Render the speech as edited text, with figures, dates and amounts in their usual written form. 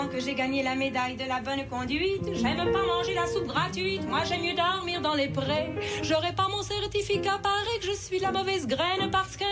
que j'ai gagné la médaille de la bonne conduite. J'aime pas manger la soupe gratuite, moi j'aime mieux dormir dans les prés. J'aurais pas mon certificat, paraît que je suis la mauvaise graine parce que